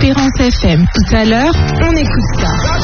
Espérance FM. Tout à l'heure, on écoute ça.